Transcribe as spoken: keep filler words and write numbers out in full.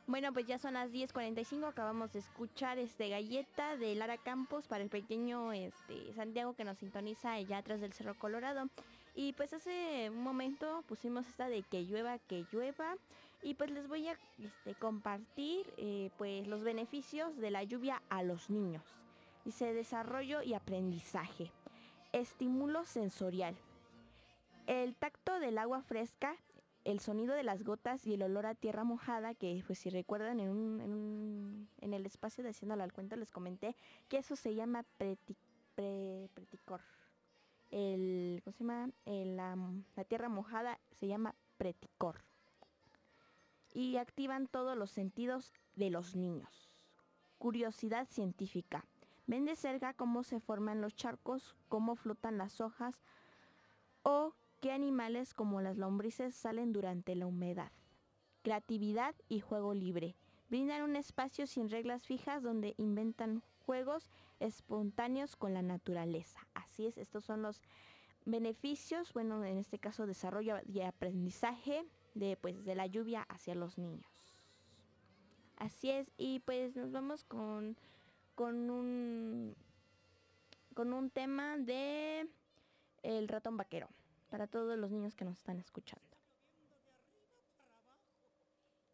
Bueno, pues ya son las diez cuarenta y cinco, acabamos de escuchar este Galleta de Lara Campos para el pequeño este Santiago que nos sintoniza allá atrás del Cerro Colorado. Y pues hace un momento pusimos esta de que llueva, que llueva. Y pues les voy a este, compartir eh, pues los beneficios de la lluvia a los niños. Dice desarrollo y aprendizaje. Estímulo sensorial. El tacto del agua fresca, el sonido de las gotas y el olor a tierra mojada, que pues si recuerdan en, un, en, un, en el espacio de Haciéndolo al Cuento les comenté que eso se llama preti, pre, preticor. El, ¿cómo se llama? El, la, la tierra mojada se llama preticor. Y activan todos los sentidos de los niños. Curiosidad científica. Ven de cerca cómo se forman los charcos, cómo flotan las hojas o qué animales como las lombrices salen durante la humedad. Creatividad y juego libre. Brindan un espacio sin reglas fijas donde inventan juegos espontáneos con la naturaleza. Así es, estos son los beneficios, bueno, en este caso desarrollo y aprendizaje de, pues, de la lluvia hacia los niños. Así es, y pues nos vamos con, con un con un tema de El ratón vaquero para todos los niños que nos están escuchando.